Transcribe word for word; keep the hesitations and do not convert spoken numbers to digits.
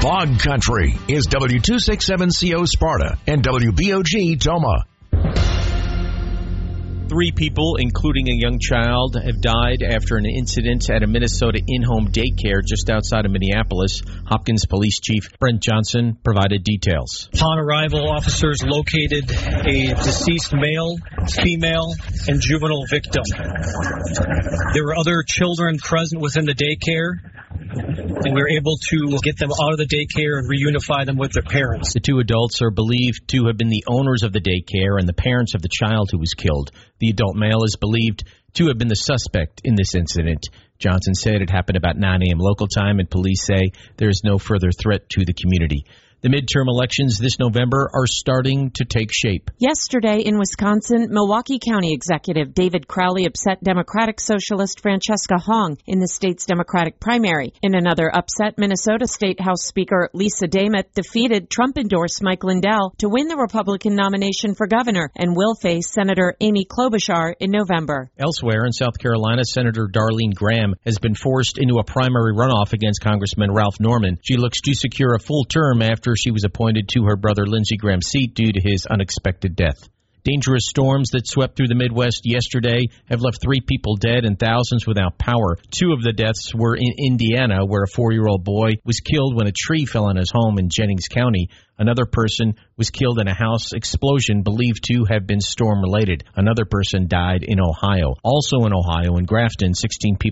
Fog Country is W two sixty-seven C O Sparta and W B O G Toma. Three people, including a young child, have died after an incident at a Minnesota in-home daycare just outside of Minneapolis. Hopkins Police Chief Brent Johnson provided details. Upon arrival, officers located a deceased male, female, and juvenile victim. There were other children present within the daycare, and we were able to get them out of the daycare and reunify them with their parents. The two adults are believed to have been the owners of the daycare and the parents of the child who was killed. The adult male is believed to have been the suspect in this incident. Johnson said it happened about nine a.m. local time, and police say there is no further threat to the community. The midterm elections this November are starting to take shape. Yesterday in Wisconsin, Milwaukee County Executive David Crowley upset Democratic Socialist Francesca Hong in the state's Democratic primary. In another upset, Minnesota State House Speaker Lisa Dameth defeated Trump-endorsed Mike Lindell to win the Republican nomination for governor and will face Senator Amy Klobuchar in November. Elsewhere in South Carolina, Senator Darlene Graham has been forced into a primary runoff against Congressman Ralph Norman. She looks to secure a full term after she was appointed to her brother Lindsey Graham's seat due to his unexpected death. Dangerous storms that swept through the Midwest yesterday have left three people dead and thousands without power. Two of the deaths were in Indiana, where a four-year-old boy was killed when a tree fell on his home in Jennings County. Another person was killed in a house explosion believed to have been storm-related. Another person died in Ohio. Also in Ohio, in Grafton, sixteen people